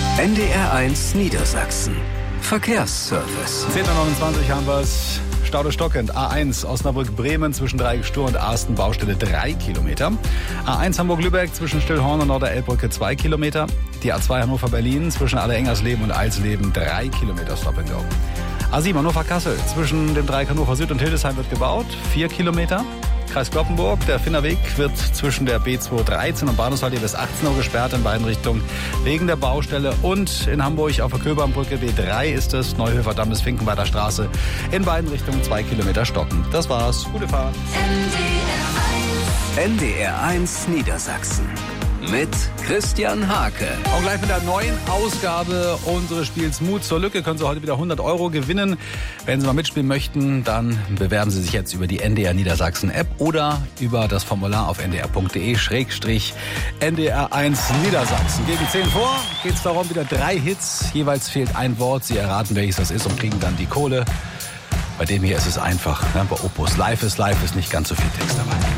NDR1 Niedersachsen. Verkehrsservice. 10.29 Uhr haben wir es. Staude stockend. A1 Osnabrück-Bremen zwischen Dreieckstur und Arsten, Baustelle 3 Kilometer. A1 Hamburg-Lübeck zwischen Stillhorn und Norder-Elbbrücke 2 Kilometer. Die A2 Hannover-Berlin zwischen Allerhengersleben und Eilsleben 3 Kilometer Stop and Go. A7 Hannover-Kassel zwischen dem Dreieck Hannover Süd und Hildesheim wird gebaut, 4 Kilometer. Kreis Cloppenburg, der Finnerweg wird zwischen der B213 und Bahnhofshalle bis 18 Uhr gesperrt in beiden Richtungen wegen der Baustelle. Und in Hamburg auf der Köbernbrücke B3 ist es Neuhöfer Damm bis Finkenwalder Straße in beiden Richtungen 2 Kilometer stoppen. Das war's. Gute Fahrt. NDR1 Niedersachsen. Mit Christian Hake. Auch gleich mit der neuen Ausgabe unseres Spiels Mut zur Lücke können Sie heute wieder 100 € gewinnen. Wenn Sie mal mitspielen möchten, dann bewerben Sie sich jetzt über die NDR Niedersachsen App oder über das Formular auf ndr.de/NDR1 Niedersachsen. Gegen 10 vor geht es darum, wieder 3 Hits. Jeweils fehlt ein Wort. Sie erraten, welches das ist und kriegen dann die Kohle. Bei dem hier ist es einfach. Bei Opus Live ist nicht ganz so viel Text dabei.